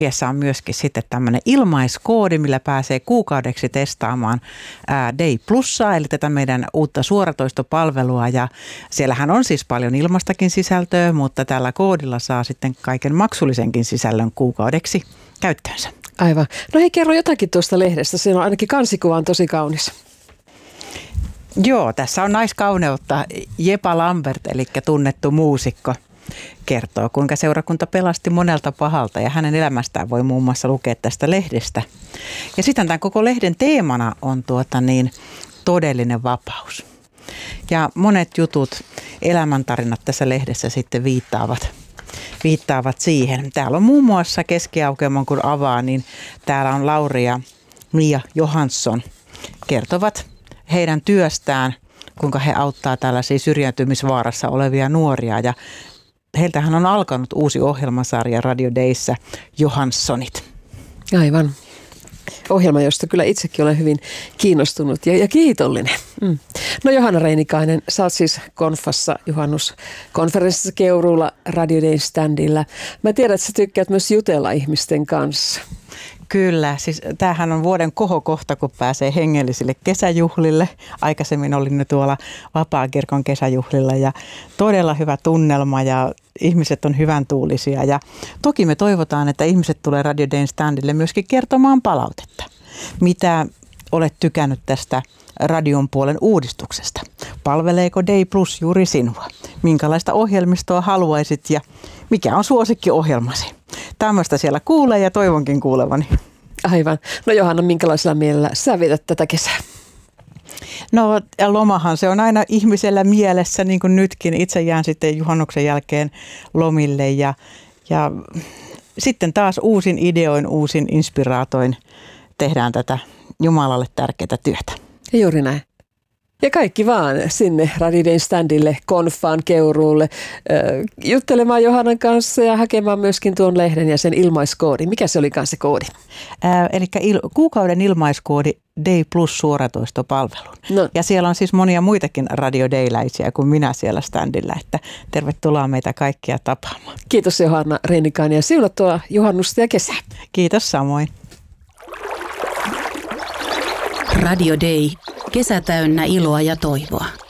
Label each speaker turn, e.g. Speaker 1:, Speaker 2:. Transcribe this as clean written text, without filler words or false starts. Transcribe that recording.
Speaker 1: Kirjassa on myöskin sitten tämmöinen ilmaiskoodi, millä pääsee kuukaudeksi testaamaan Day Plussaa, eli tätä meidän uutta suoratoistopalvelua. Ja siellähän on siis paljon ilmastakin sisältöä, mutta tällä koodilla saa sitten kaiken maksullisenkin sisällön kuukaudeksi käyttöönsä.
Speaker 2: Aivan. No hei, kerro jotakin tuosta lehdestä. Siinä on ainakin kansikuva on tosi kaunis.
Speaker 1: Joo, tässä on naiskauneutta. Jepa Lambert, eli tunnettu muusikko, kertoo, kuinka seurakunta pelasti monelta pahalta ja hänen elämästään voi muun muassa lukea tästä lehdestä. Ja sitten tämän koko lehden teemana on todellinen vapaus. Ja monet jutut, elämäntarinat tässä lehdessä sitten viittaavat siihen. Täällä on muun muassa keskiaukeamon, kun avaa, niin täällä on Lauri ja Mia Johansson kertovat heidän työstään, kuinka he auttaa tällaisia syrjäytymisvaarassa olevia nuoria. Ja heiltähän on alkanut uusi ohjelmasarja Radio Dayssä, Johanssonit.
Speaker 2: Aivan. Ohjelma, josta kyllä itsekin olen hyvin kiinnostunut ja kiitollinen. No Johanna Reinikainen, sä oot siis konfassa juhannuskonferenssissa Keuruulla Radio Dayn standilla. Mä tiedän, että sä tykkäät myös jutella ihmisten kanssa.
Speaker 1: Kyllä, siis tämähän on vuoden kohokohta, kun pääsee hengellisille kesäjuhlille. Aikaisemmin olin nyt tuolla Vapaakirkon kesäjuhlilla ja todella hyvä tunnelma ja ihmiset on hyvän tuulisia. Ja toki me toivotaan, että ihmiset tulee Radio Dayn standille myöskin kertomaan palautetta. Mitä olet tykännyt tästä radion puolen uudistuksesta? Palveleeko Day Plus juuri sinua? Minkälaista ohjelmistoa haluaisit ja mikä on suosikkiohjelmasi? Tämmöistä siellä kuulee ja toivonkin kuulevani.
Speaker 2: Aivan. No Johanna, minkälaisella mielellä sä vietät tätä kesää?
Speaker 1: No lomahan se on aina ihmisellä mielessä, niin kuin nytkin. Itse jään sitten juhannuksen jälkeen lomille ja sitten taas uusin ideoin, uusin inspiraatoin tehdään tätä Jumalalle tärkeää työtä.
Speaker 2: Ja juuri näin. Ja kaikki vaan sinne Radio Dayn standille, konfaan, Keuruulle, juttelemaan Johannan kanssa ja hakemaan myöskin tuon lehden ja sen ilmaiskoodin. Mikä se olikaan se koodi?
Speaker 1: Eli kuukauden ilmaiskoodi Day Plus suoratoistopalvelun. No. Ja siellä on siis monia muitakin Radio Dayläisiä kuin minä siellä standilla, että tervetuloa meitä kaikkia tapaamaan.
Speaker 2: Kiitos Johanna Reinikainen ja siunattua juhannusta ja kesää.
Speaker 1: Kiitos samoin.
Speaker 3: Radio Day. Kesä täynnä iloa ja toivoa.